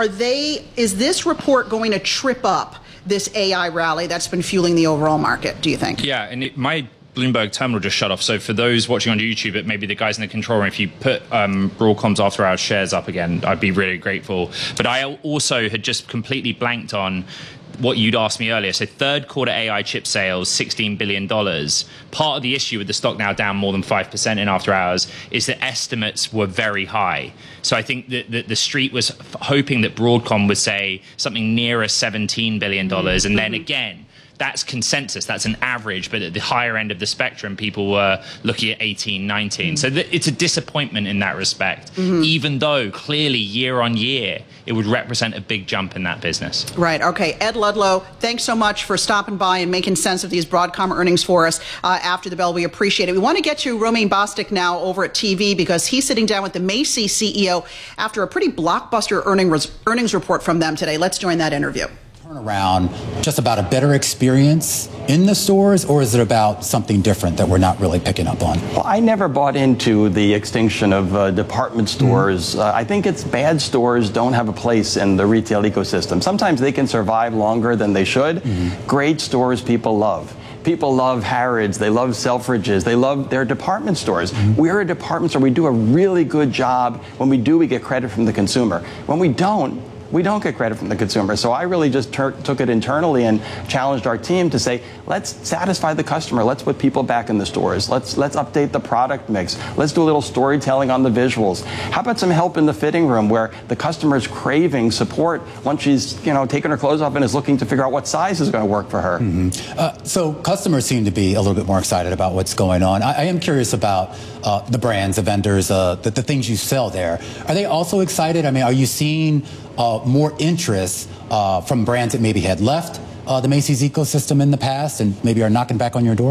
is this report going to trip up this AI rally that's been fueling the overall market, do you think? Yeah, and my Bloomberg terminal just shut off. So for those watching on YouTube, it maybe the guys in the control room, if you put Broadcom's after hours shares up again, I'd be really grateful. But I also had just completely blanked on what you'd asked me earlier. So third quarter AI chip sales, $16 billion. Part of the issue with the stock now down more than 5% in after hours is that estimates were very high. So I think that the street was hoping that Broadcom would say something nearer $17 billion. And then again, that's consensus. That's an average. But at the higher end of the spectrum, people were looking at 18, 19. So it's a disappointment in that respect, even though clearly year on year, it would represent a big jump in that business. Right. Okay. Ed Ludlow, thanks so much for stopping by and making sense of these Broadcom earnings for us after the bell. We appreciate it. We want to get to Romain Bostic now over at TV because he's sitting down with the Macy's CEO after a pretty blockbuster earnings report from them today. Let's join that interview. Around just about a better experience in the stores, or is it about something different that we're not really picking up on? Well, I never bought into the extinction of department stores. I think it's bad stores don't have a place in the retail ecosystem. Sometimes they can survive longer than they should. Great stores people love. People love Harrods, they love Selfridges, they love their department stores. We're a department store. We do a really good job. When we do, we get credit from the consumer. When we don't get credit from the consumer. So I really just took it internally and challenged our team to say, let's satisfy the customer. Let's put people back in the stores. Let's update the product mix. Let's do a little storytelling on the visuals. How about some help in the fitting room where the customer's craving support once she's taken her clothes off and is looking to figure out what size is going to work for her? So customers seem to be a little bit more excited about what's going on. I am curious about the brands, the vendors, the things you sell there. Are they also excited? I mean, are you seeing more interest from brands that maybe had left the Macy's ecosystem in the past and maybe are knocking back on your door?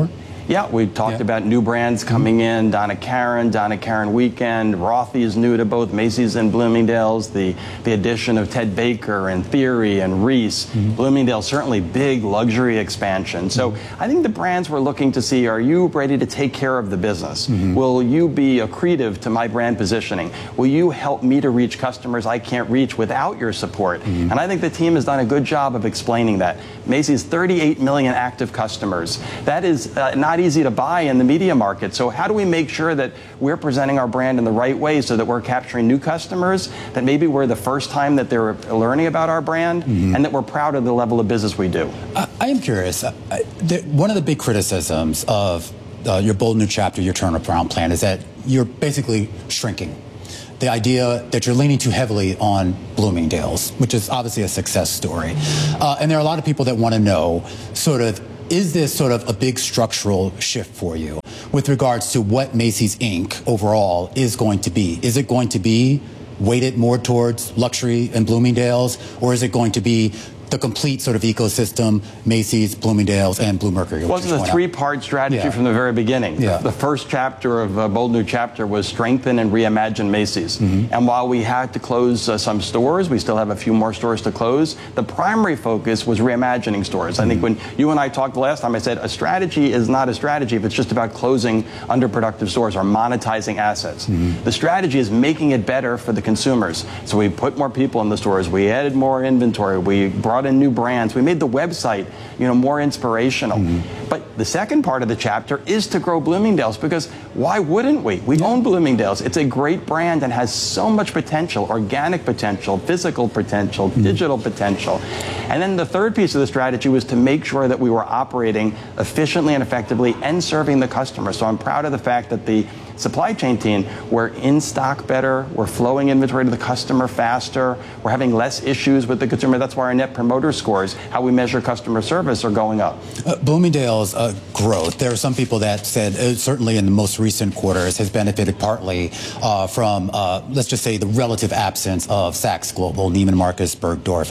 Yeah, we talked about new brands coming in, Donna Karan Weekend, Rothy is new to both Macy's and Bloomingdale's, the addition of Ted Baker and Theory and Reese. Bloomingdale's certainly big luxury expansion. So I think the brands we're looking to see, are you ready to take care of the business? Will you be accretive to my brand positioning? Will you help me to reach customers I can't reach without your support? And I think the team has done a good job of explaining that. Macy's 38 million active customers. That is not easy to buy in the media market. So how do we make sure that we're presenting our brand in the right way so that we're capturing new customers, that maybe we're the first time that they're learning about our brand, and that we're proud of the level of business we do? I am curious. One of the big criticisms of your Bold New Chapter, your turnaround plan, is that you're basically shrinking. The idea that you're leaning too heavily on Bloomingdale's, which is obviously a success story. And there are a lot of people that want to know, sort of, is this sort of a big structural shift for you with regards to what Macy's Inc. overall is going to be? Is it going to be weighted more towards luxury and Bloomingdale's, or is it going to be the complete sort of ecosystem, Macy's, Bloomingdale's, and Bluemercury? Well, it's a three-part strategy from the very beginning. The first chapter of Bold New Chapter was strengthen and reimagine Macy's. And while we had to close some stores, we still have a few more stores to close, the primary focus was reimagining stores. I think when you and I talked the last time, I said a strategy is not a strategy if it's just about closing underproductive stores or monetizing assets. The strategy is making it better for the consumers. So we put more people in the stores, we added more inventory, we brought in new brands, we made the website, more inspirational. But the second part of the chapter is to grow Bloomingdale's, because why wouldn't we? We own Bloomingdale's. It's a great brand and has so much potential, organic potential, physical potential, digital potential. And then the third piece of the strategy was to make sure that we were operating efficiently and effectively and serving the customer. So I'm proud of the fact that the supply chain team, we're in stock better, we're flowing inventory to the customer faster, we're having less issues with the consumer. That's why our net promoter scores, how we measure customer service, are going up. Bloomingdale's growth, there are some people that said, certainly in the most recent quarters, has benefited partly from, let's just say, the relative absence of Saks Global, Neiman Marcus, Bergdorf,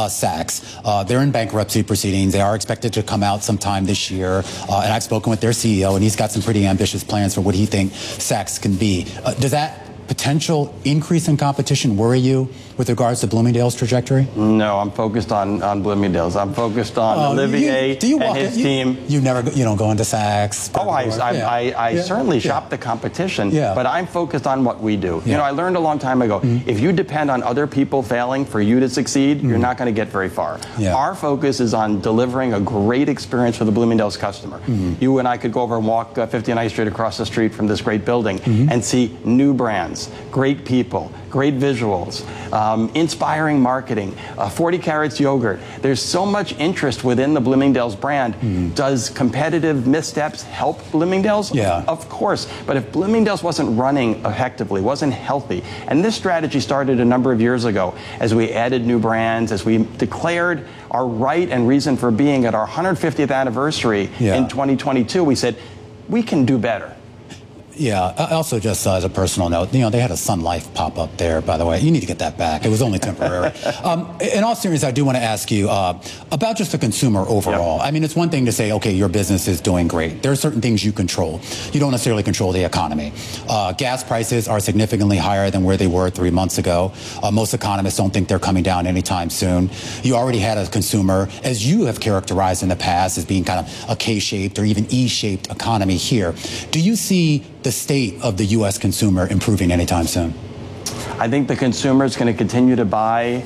Saks. They're in bankruptcy proceedings. They are expected to come out sometime this year. And I've spoken with their CEO, and he's got some pretty ambitious plans for what he thinks Saks can be. Does that potential increase in competition worry you with regards to Bloomingdale's trajectory? No, I'm focused on Bloomingdale's. I'm focused on Olivier and his team. You don't go into Saks? Oh, I certainly shop the competition, but I'm focused on what we do. I learned a long time ago, if you depend on other people failing for you to succeed, you're not going to get very far. Our focus is on delivering a great experience for the Bloomingdale's customer. You and I could go over and walk 59th Street across the street from this great building and see new brands, great people, great visuals, inspiring marketing, 40 Carats yogurt. There's so much interest within the Bloomingdale's brand. Does competitive missteps help Bloomingdale's? Of course. But if Bloomingdale's wasn't running effectively, wasn't healthy, and this strategy started a number of years ago as we added new brands, as we declared our right and reason for being at our 150th anniversary in 2022, we said, we can do better. Also just as a personal note, they had a Sun Life pop up there, by the way. You need to get that back. It was only temporary. In all seriousness, I do want to ask you about just the consumer overall. I mean, it's one thing to say, okay, your business is doing great. There are certain things you control. You don't necessarily control the economy. Gas prices are significantly higher than where they were 3 months ago. Most economists don't think they're coming down anytime soon. You already had a consumer, as you have characterized in the past, as being kind of a K-shaped or even E-shaped economy here. Do you see the state of the U.S. consumer improving anytime soon? I think the consumer is going to continue to buy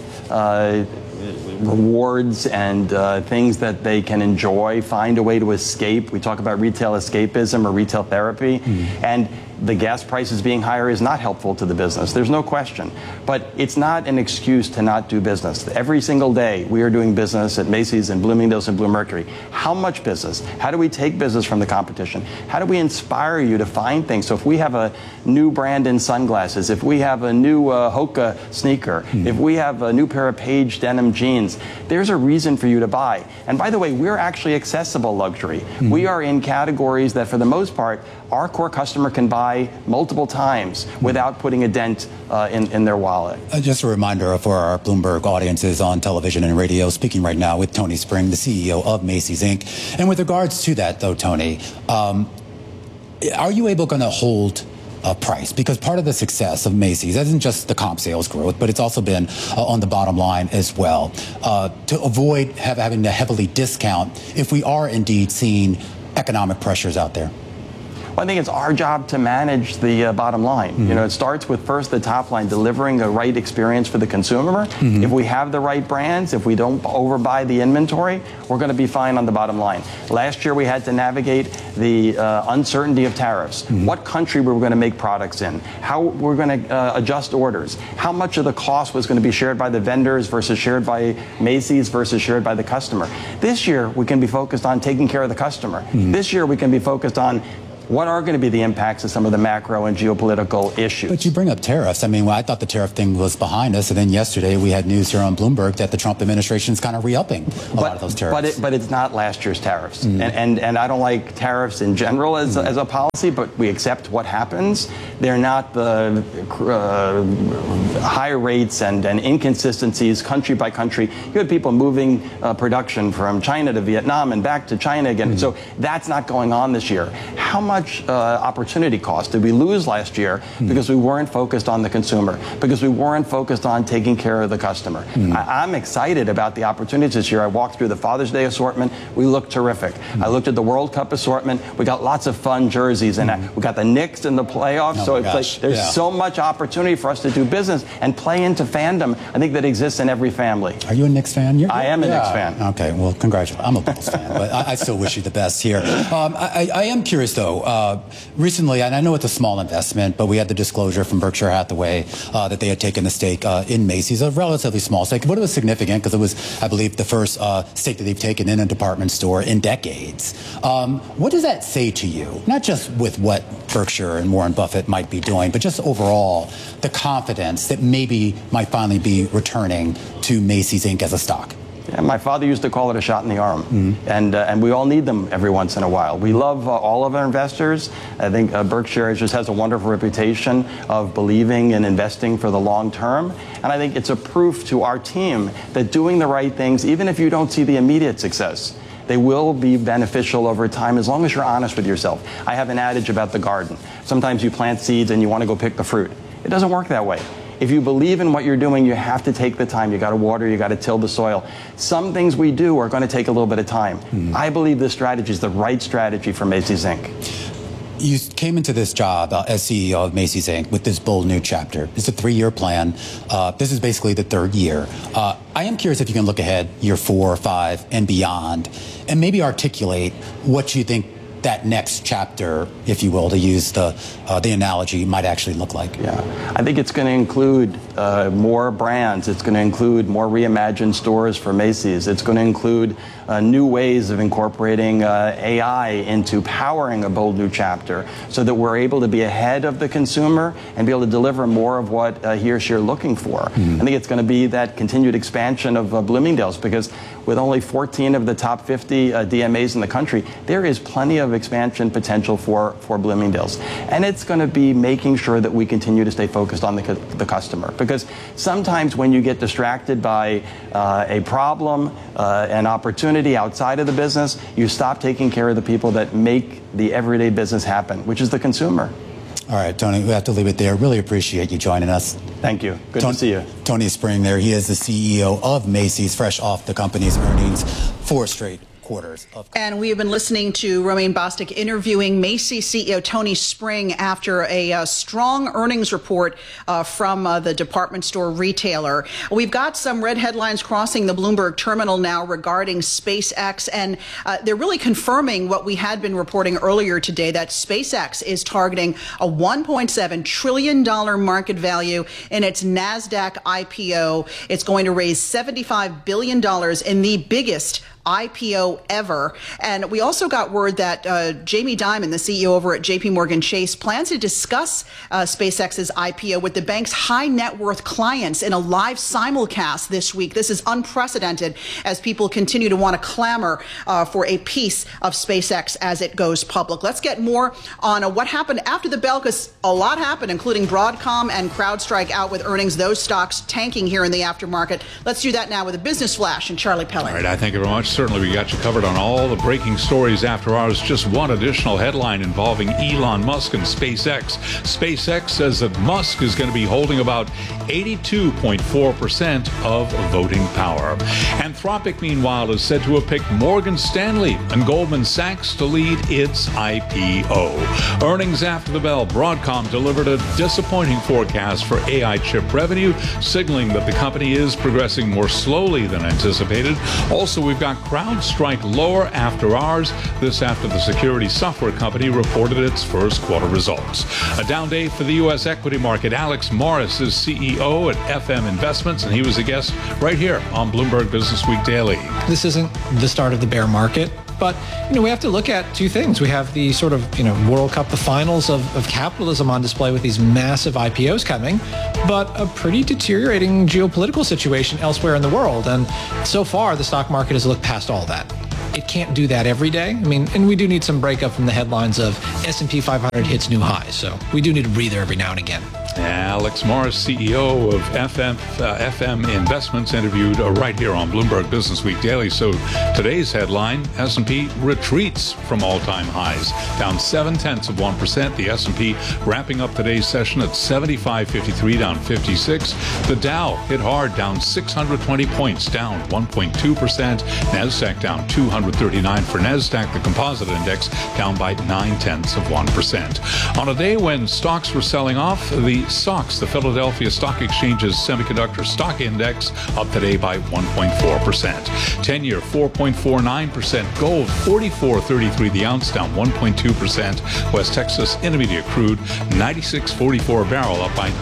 rewards and things that they can enjoy, find a way to escape. We talk about retail escapism or retail therapy. And the gas prices being higher is not helpful to the business. There's no question. But it's not an excuse to not do business. Every single day we are doing business at Macy's and Bloomingdale's and Bluemercury. How much business? How do we take business from the competition? How do we inspire you to find things? So if we have a new brand in sunglasses, if we have a new Hoka sneaker, if we have a new pair of Page denim jeans, means, there's a reason for you to buy. And by the way, we're actually accessible luxury. We are in categories that, for the most part, our core customer can buy multiple times without putting a dent in their wallet. Just a reminder for our Bloomberg audiences on television and radio, speaking right now with Tony Spring, the CEO of Macy's Inc. And with regards to that, though, Tony, are you going to hold a price? Because part of the success of Macy's isn't just the comp sales growth, but it's also been on the bottom line as well. To avoid having to heavily discount if we are indeed seeing economic pressures out there. I think it's our job to manage the bottom line. It starts with first the top line, delivering a right experience for the consumer. If we have the right brands, if we don't overbuy the inventory, we're going to be fine on the bottom line. Last year we had to navigate the uncertainty of tariffs. What country we were going to make products in, how we're going to adjust orders, how much of the cost was going to be shared by the vendors versus shared by Macy's versus shared by the customer. This year we can be focused on taking care of the customer. This year we can be focused on what are going to be the impacts of some of the macro and geopolitical issues. But you bring up tariffs. I mean, I thought the tariff thing was behind us, and then yesterday we had news here on Bloomberg that the Trump administration is kind of re-upping a lot of those tariffs. But it's not last year's tariffs. And I don't like tariffs in general as a policy, but we accept what happens. They're not the high rates and inconsistencies country by country. You had people moving production from China to Vietnam and back to China again. So that's not going on this year. How much opportunity cost did we lose last year because we weren't focused on the consumer, because we weren't focused on taking care of the customer? I'm excited about the opportunities this year. I walked through the Father's Day assortment. We look terrific. I looked at the World Cup assortment. We got lots of fun jerseys, and we got the Knicks in the playoffs. So it's like there's so much opportunity for us to do business and play into fandom, I think, that exists in every family. Are you a Knicks fan? I am a Knicks fan. Okay, well, congratulations. I'm a Bulls fan, but I still wish you the best here. I am curious, though. Recently, and I know it's a small investment, but we had the disclosure from Berkshire Hathaway that they had taken a stake in Macy's, a relatively small stake, but it was significant because it was, I believe, the first stake that they've taken in a department store in decades. What does that say to you? Not just with what Berkshire and Warren Buffett might be doing, but just overall the confidence that maybe might finally be returning to Macy's Inc. as a stock? Yeah, my father used to call it a shot in the arm, and we all need them every once in a while. We love all of our investors. I think Berkshire just has a wonderful reputation of believing and investing for the long term, and I think it's a proof to our team that doing the right things, even if you don't see the immediate success, they will be beneficial over time as long as you're honest with yourself. I have an adage about the garden. Sometimes you plant seeds and you want to go pick the fruit. It doesn't work that way. If you believe in what you're doing, you have to take the time. You got to water, you got to till the soil. Some things we do are going to take a little bit of time. I believe this strategy is the right strategy for Macy's Inc. You came into this job as CEO of Macy's Inc. with this bold new chapter. It's a 3-year plan. This is basically the 3rd year. I am curious if you can look ahead year 4 or 5 and beyond, and maybe articulate what you think that next chapter, if you will, to use the analogy, might actually look like. Yeah, I think it's going to include more brands. It's going to include more reimagined stores for Macy's. It's going to include new ways of incorporating AI into powering a bold new chapter so that we're able to be ahead of the consumer and be able to deliver more of what he or she are looking for. I think it's going to be that continued expansion of Bloomingdale's, because with only 14 of the top 50 DMAs in the country, there is plenty of expansion potential for Bloomingdale's. And it's going to be making sure that we continue to stay focused on the customer, because sometimes when you get distracted by a problem, an opportunity outside of the business, you stop taking care of the people that make the everyday business happen, which is the consumer. All right, Tony, we have to leave it there. Really appreciate you joining us. Thank you. Good to see you. Tony Spring there. He is the CEO of Macy's, fresh off the company's earnings, 4 straight quarters of. And we have been listening to Romaine Bostick interviewing Macy's CEO Tony Spring after a strong earnings report from the department store retailer. We've got some red headlines crossing the Bloomberg terminal now regarding SpaceX, and they're really confirming what we had been reporting earlier today, that SpaceX is targeting a $1.7 trillion market value in its NASDAQ IPO. It's going to raise $75 billion in the biggest IPO ever. And we also got word that Jamie Dimon, the CEO over at JP Morgan Chase, plans to discuss SpaceX's IPO with the bank's high net worth clients in a live simulcast this week. This is unprecedented as people continue to want to clamor for a piece of SpaceX as it goes public. Let's get more on what happened after the bell, because a lot happened, including Broadcom and CrowdStrike out with earnings, those stocks tanking here in the aftermarket. Let's do that now with a business flash and Charlie Pellet. All right, I thank you very much. Certainly we got you covered on all the breaking stories after hours. Just one additional headline involving Elon Musk and SpaceX. SpaceX says that Musk is going to be holding about 82.4% of voting power. Anthropic, meanwhile, is said to have picked Morgan Stanley and Goldman Sachs to lead its IPO. Earnings after the bell, Broadcom delivered a disappointing forecast for AI chip revenue, signaling that the company is progressing more slowly than anticipated. Also, we've got CrowdStrike lower after hours. This after the security software company reported its first quarter results. A down day for the U.S. equity market. Alex Morris is CEO at FM Investments, and he was a guest right here on Bloomberg Business Week Daily. This isn't the start of the bear market, but we have to look at two things. We have the sort of World Cup, the finals of capitalism on display with these massive IPOs coming, but a pretty deteriorating geopolitical situation elsewhere in the world. And so far, the stock market has looked past all that. It can't do that every day. And we do need some breakup from the headlines of S&P 500 hits new highs. So we do need a breather every now and again. Alex Morris, CEO of FM Investments, interviewed right here on Bloomberg Business Week Daily. So today's headline, S&P retreats from all-time highs, down 0.7%. The S&P wrapping up today's session at 75.53, down 56. The Dow hit hard, down 620 points, down 1.2%. NASDAQ down 239 for NASDAQ. The composite index down by 0.9%. On a day when stocks were selling off, the SOX, the Philadelphia Stock Exchange's Semiconductor Stock Index, up today by 1.4%. 10-year, 4.49%. Gold, 44.33 the ounce, down 1.2%. West Texas Intermediate crude, 96.44 a barrel, up by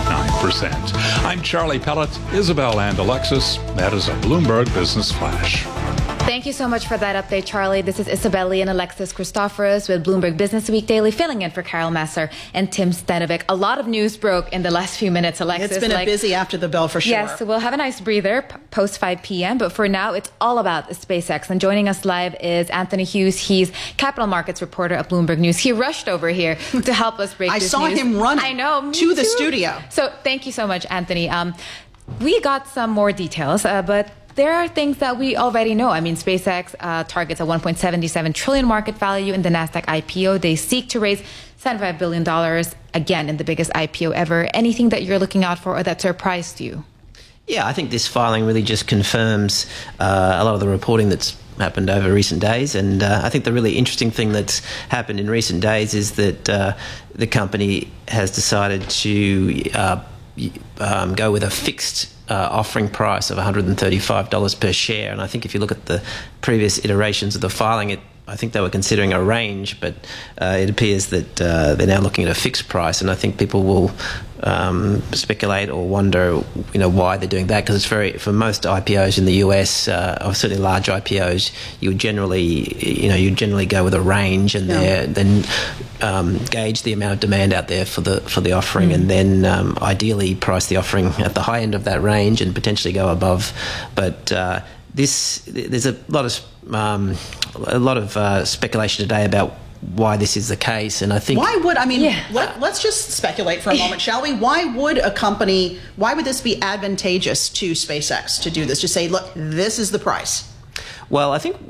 2.9%. I'm Charlie Pellet, Isabel and Alexis. That is a Bloomberg Business Flash. Thank you so much for that update, Charlie. This is Isabelli and Alexis Christoforous with Bloomberg Business Week Daily, filling in for Carol Messer and Tim Stanovic. A lot of news broke in the last few minutes, Alexis. It's been a busy after the bell for sure. Yes, so we'll have a nice breather post 5 p.m. But for now, it's all about SpaceX. And joining us live is Anthony Hughes. He's capital markets reporter at Bloomberg News. He rushed over here to help us break this news. I saw him run to the studio. So thank you so much, Anthony. We got some more details, but there are things that we already know. SpaceX targets a $1.77 trillion market value in the NASDAQ IPO. They seek to raise $75 billion, again, in the biggest IPO ever. Anything that you're looking out for or that surprised you? Yeah, I think this filing really just confirms a lot of the reporting that's happened over recent days. And I think the really interesting thing that's happened in recent days is that the company has decided to go with a fixed offering price of $135 per share. And I think if you look at the previous iterations of the filing, I think they were considering a range, but it appears that they're now looking at a fixed price. And I think people will speculate or wonder, why they're doing that, because it's for most IPOs in the US, or certainly large IPOs, you would generally go with a range and then gauge the amount of demand out there for the offering, and then ideally price the offering at the high end of that range and potentially go above. But there's a lot of speculation today about why this is the case, and I think let's just speculate for a moment, shall we? Why would this be advantageous to SpaceX to do this? Just say, look, this is the price. Well, I think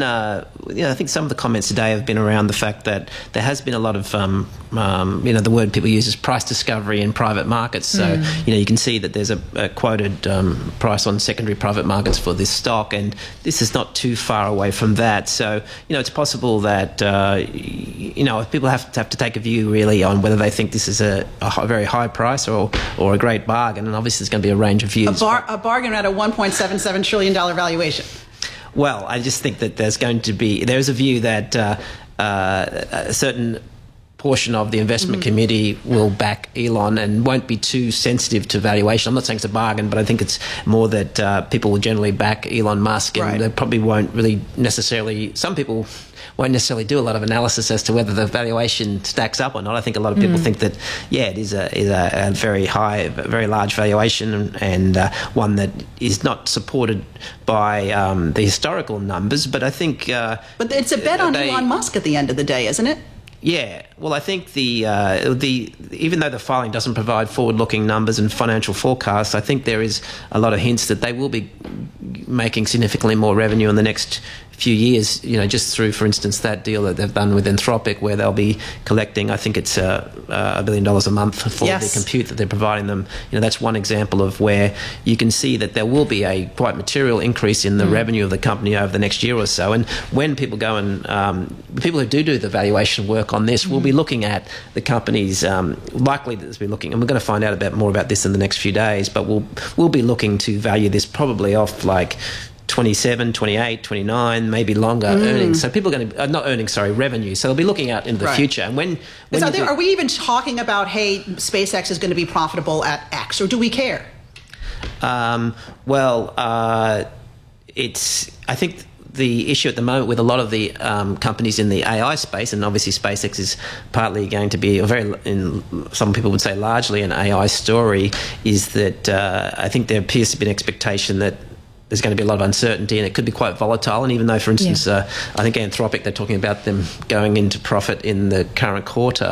I think some of the comments today have been around the fact that there has been a lot of, the word people use is price discovery in private markets. So, you can see that there's a quoted price on secondary private markets for this stock, and this is not too far away from that. So, it's possible that, people have to take a view really on whether they think this is a very high price or a great bargain. And obviously there's going to be a range of views. A bargain at a $1.77 trillion valuation. Well, I just think that there's a view that certain portion of the investment community will back Elon and won't be too sensitive to valuation. I'm not saying it's a bargain, but I think it's more that people will generally back Elon Musk, and they probably won't really necessarily, some people won't necessarily do a lot of analysis as to whether the valuation stacks up or not. I think a lot of people think that, it is a very high, very large valuation, and one that is not supported by the historical numbers. But I think... but it's a bet on Elon Musk at the end of the day, isn't it? Yeah, well, I think even though the filing doesn't provide forward-looking numbers and financial forecasts, I think there is a lot of hints that they will be making significantly more revenue in the next few years, just through, for instance, that deal that they've done with Anthropic, where they'll be collecting, I think it's $1 billion a month for the compute that they're providing them. That's one example of where you can see that there will be a quite material increase in the revenue of the company over the next year or so. And when people go and people who do the valuation work on this will be looking at the companies, likely to be looking, and we're going to find out more about this in the next few days, but we'll be looking to value this probably off like 27, 28, 29, maybe longer earnings. So people are going to, not earnings, sorry, revenue. So they'll be looking out into the future. And when are we even talking about, hey, SpaceX is going to be profitable at X, or do we care? I think the issue at the moment with a lot of the companies in the AI space, and obviously SpaceX is partly going to be some people would say largely an AI story, is that I think there appears to be an expectation that there's going to be a lot of uncertainty and it could be quite volatile. And even though, for instance, I think Anthropic, they're talking about them going into profit in the current quarter,